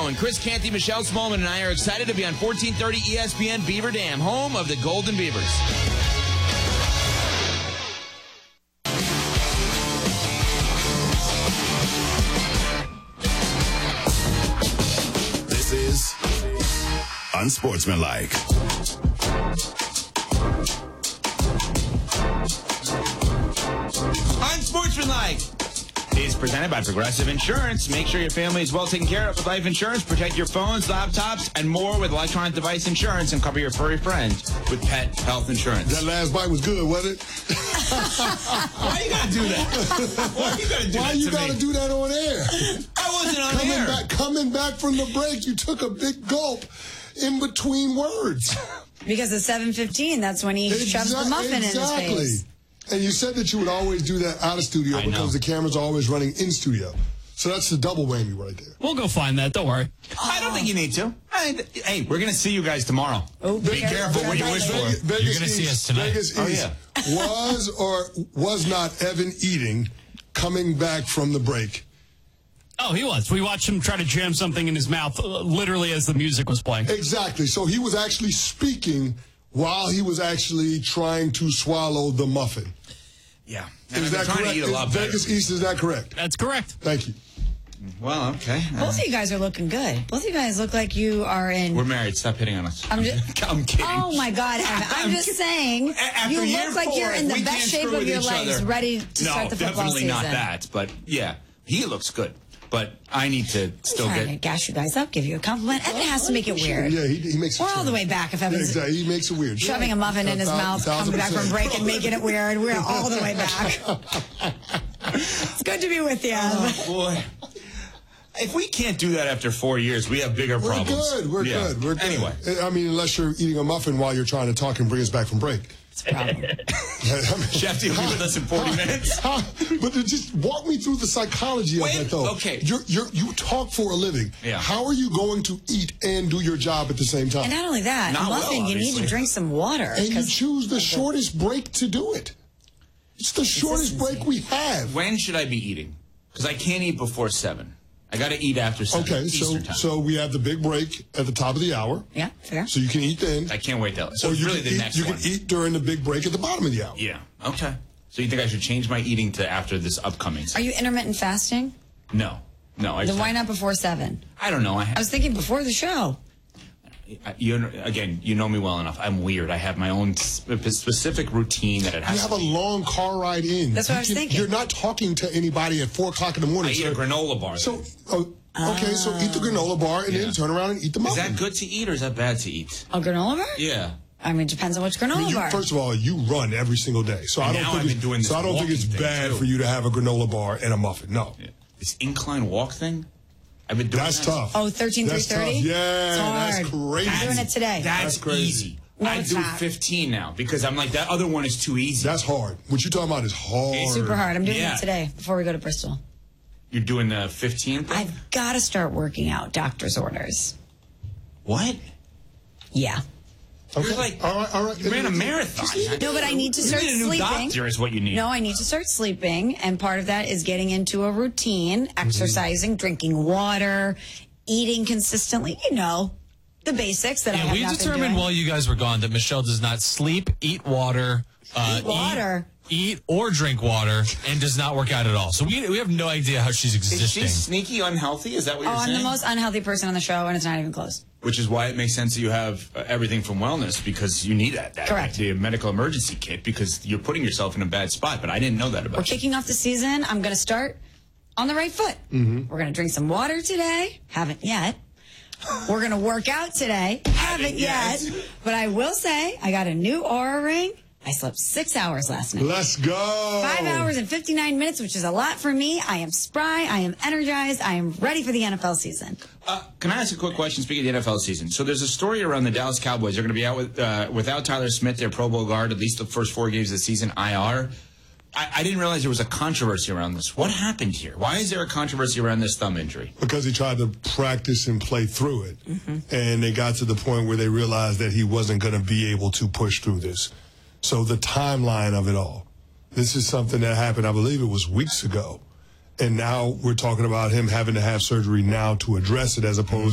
Smallman. Chris Canty, Michelle Smallman, and I are excited to be on 1430 ESPN Beaver Dam, home of the Golden Beavers. This is Unsportsmanlike. Unsportsmanlike is presented by Progressive Insurance. Make sure your family is well taken care of with life insurance. Protect your phones, laptops, and more with electronic device insurance, and cover your furry friends with pet health insurance. That last bite was good, wasn't it? Why you gotta do that? Why you gotta do Why that you to gotta me? do that on air? I wasn't on air. Coming back from the break, you took a big gulp in between words. Because at 7:15, that's when he shoves the muffin in his face. And you said that you would always do that out of studio because the cameras are always running in studio. So that's the double whammy right there. We'll go find that. Don't worry. I don't think you need to. Hey, we're going to see you guys tomorrow. Oh, be careful what you wish for. You're going to see us tonight. Vegas East. Was or was not Evan Eating coming back from the break? Oh, he was. We watched him try to jam something in his mouth literally as the music was playing. Exactly. So he was actually speaking while he was actually trying to swallow the muffin. Yeah. Is that correct? To eat a lot better. Vegas East, is that correct? That's correct. Thank you. Well, okay. Both of you guys are looking good. Both of you guys look like you are in... We're married. Stop hitting on us. I'm kidding. Oh, my God, Evan. I'm just saying, After you year look like 4, you're in the we best can't shape screw of with your each legs, other. ready to start the football definitely season. not that. But, yeah, he looks good. But I need to still trying to get... gas you guys up, give you a compliment. Evan has to make it weird. Yeah, he makes it We're all the way back if Evan's exactly. He makes it weird. shoving a muffin in his mouth, coming back from break and making it weird. We're all the way back. It's good to be with you. Oh, boy. If we can't do that after 4 years, we have bigger problems. We're good. We're good. Anyway. I mean, unless you're eating a muffin while you're trying to talk and bring us back from break. It's a problem. Shefty will be with us in 40 minutes. But just walk me through the psychology of that, though. Okay. You talk for a living. Yeah. How are you going to eat and do your job at the same time? And not only that, Not muffin, well, you need to drink some water. And you choose the shortest break to do it. It's the shortest break we have. When should I be eating? Because I can't eat before 7. I got to eat after 7 Okay, Eastern time. so we have the big break at the top of the hour. Yeah, fair. So you can eat then. I can't wait till... So Or it's you really can the eat, next you one. can eat during the big break at the bottom of the hour. Yeah. Okay. So you think I should change my eating to after this upcoming... Are you intermittent fasting? No. Then why not before 7? I don't know. I was thinking before the show. You know me well enough. I'm weird. I have my own specific routine that it has. You have a long car ride in. That's what I was thinking. You're not talking to anybody at 4 o'clock in the morning. I eat a granola bar. So, okay, so eat the granola bar and then turn around and eat the Is muffin. that good to eat or is that bad to eat? A granola bar? Yeah. I mean, it depends on which granola bar. First of all, you run every single day, so I don't think it's bad for you to have a granola bar and a muffin. No. Yeah. This incline walk thing, I've been doing That's tough. Oh, 13,330? Yeah, it's hard. that's crazy. I'm doing it today. That's crazy. easy. No, I it's do not. 15 now because I'm like, that other one is too easy. That's hard. What you're talking about is hard. It's super hard. I'm doing it today before we go to Bristol. You're doing the 15 thing? I've got to start working out. Doctor's orders. What? Yeah. Okay. You're like, all right. You ran a marathon. No, but I need to start You need a new sleeping. doctor is what you need. No, I need to start sleeping, and part of that is getting into a routine, exercising, drinking water, eating consistently. You know, the basics that I have we not been determined doing. while you guys were gone that Michelle does not sleep, eat water, eat or drink water, and does not work out at all. So we have no idea how she's Is existing. she sneaky unhealthy? Is that what you're I'm saying? the most unhealthy person on the show, and it's not even close. Which is why it makes sense that you have everything from wellness, because you need that. Correct. The medical emergency kit, because you're putting yourself in a bad spot. But I didn't know that about We're you. kicking off the season. I'm going to start on the right foot. We're going to drink some water today. Haven't yet. We're going to work out today. Haven't yet. But I will say, I got a new Aura ring. I slept 6 hours last night. Let's go. 5 hours and 59 minutes, which is a lot for me. I am spry. I am energized. I am ready for the NFL season. Can I ask a quick question, speaking of the NFL season? So there's a story around the Dallas Cowboys. They're going to be out without Tyler Smith, their Pro Bowl guard, at least the first 4 games of the season, IR. I didn't realize there was a controversy around this. What happened here? Why is there a controversy around this thumb injury? Because he tried to practice and play through it. And they got to the point where they realized that he wasn't going to be able to push through this. So the timeline of it all. This is something that happened, I believe it was weeks ago. And now we're talking about him having to have surgery now to address it as opposed